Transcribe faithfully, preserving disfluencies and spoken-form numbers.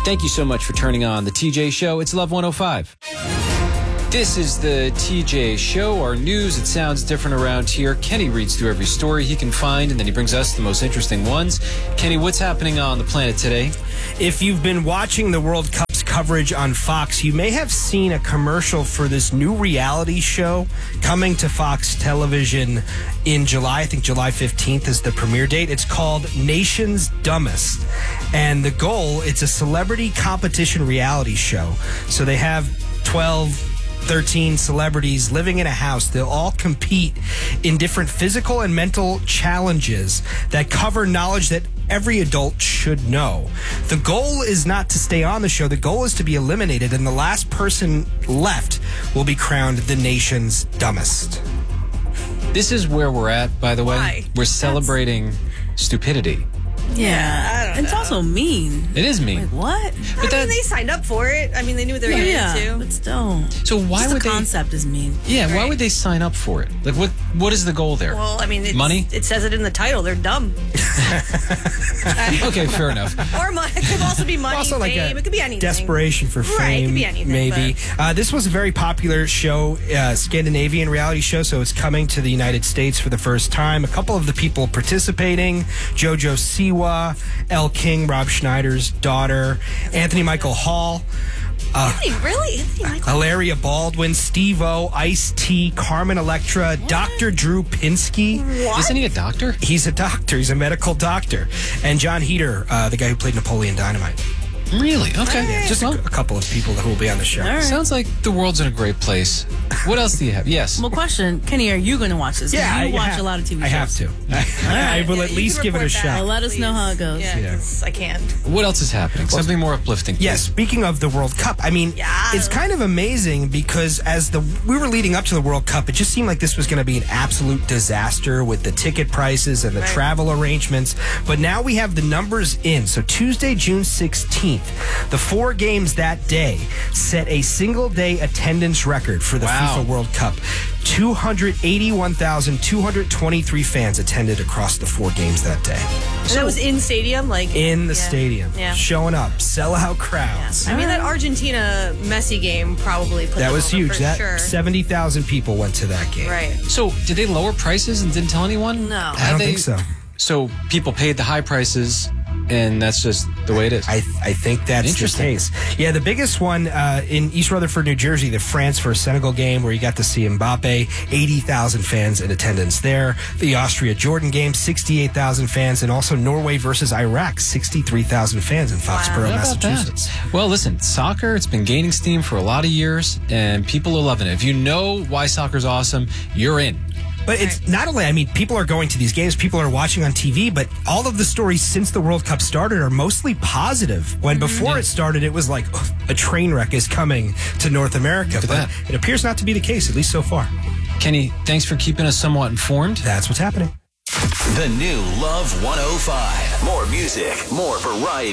Thank you so much for turning on the T J Show. It's Love one oh five. This is the T J Show, our news. It sounds different around here. Kenny reads through every story he can find, and then he brings us the most interesting ones. Kenny, what's happening on the planet today? If you've been watching the World Cup's coverage on Fox, you may have seen a commercial for this new reality show coming to Fox Television in July. I think July fifteenth is the premiere date. It's called Nation's Dumbest. And the goal, it's a celebrity competition reality show. So they have twelve... thirteen celebrities living in a house. They'll all compete in different physical and mental challenges that cover knowledge that every adult should know. The goal is not to stay on the show. The goal is to be eliminated, and the last person left will be crowned the nation's dumbest. This is where we're at, by the way. Why? We're celebrating That's... stupidity. Yeah, I don't it's know. also mean. It is mean. Like, what? But I that, mean, they signed up for it. I mean, they knew what they were Yeah, getting yeah, into. but still. So why Just would the they? concept is mean. Yeah, why Right. would they sign up for it? Like, what? What is the goal there? Well, I mean, it's, Money? It says it in the title. They're dumb. Okay, fair enough. Or money. It could also be money, Also, like fame. a it could be anything. desperation for fame, Right, it could be anything, maybe. Uh, this was a very popular show, uh, Scandinavian reality show, so it's coming to the United States for the first time. A couple of the people participating, Jojo Siwa, Elle King, Rob Schneider's daughter, Anthony Michael Hall, uh, Anthony, really? Anthony Michael? Hilaria Baldwin, Steve-O, Ice-T, Carmen Electra, Doctor Drew Pinsky. What? Isn't he a doctor? He's a doctor. He's a medical doctor. And John Heater, uh, the guy who played Napoleon Dynamite. Really? Okay. Yeah, just a, Well, a couple of people who will be on the show. All right. sounds like the world's in a great place. What else do you have? Yes. Well, question, Kenny, are you going to watch this? 'Cause Yeah, you I watch have- a lot of T V I shows. have to. I, I will Yeah, at you least can give it a report back, shot. Well, let us know how it goes. Yeah, Yeah. 'cause I can't. What else is happening? Something more uplifting. Yeah, please. speaking of the World Cup, I mean, Yeah. it's kind of amazing because as the we were leading up to the World Cup, it just seemed like this was going to be an absolute disaster with the ticket prices and the Right. travel arrangements. But now we have the numbers in. So Tuesday, June sixteenth, the four games that day set a single day attendance record for the Wow. FIFA World Cup. two hundred eighty-one thousand two hundred twenty-three fans attended across the four games that day. And that was in stadium, like In the yeah. stadium, Yeah. showing up, sellout crowds. I mean, that Argentina Messi game probably put That them was over huge. for That sure. seventy thousand people went to that game. Right. So, did they lower prices and didn't tell anyone? No. I Have don't they- think so. So, people paid the high prices, and that's just the way it is. I I think that's the Interesting. case. Yeah, the biggest one uh, in East Rutherford, New Jersey, the France versus Senegal game where you got to see Mbappe, eighty thousand fans in attendance there. The Austria-Jordan game, sixty-eight thousand fans, and also Norway versus Iraq, sixty-three thousand fans in Foxborough, How about that? Massachusetts. Well, listen, soccer, it's been gaining steam for a lot of years, and people are loving it. If you know why soccer's awesome, you're in. But it's not only, I mean, people are going to these games, people are watching on T V, but all of the stories since the World Cup started are mostly positive. When before it started, it was like, "Ugh, a train wreck is coming to North America. Look at But that. it appears not to be the case, at least so far. Kenny, thanks for keeping us somewhat informed. That's what's happening. The new Love one oh five. More music, more variety.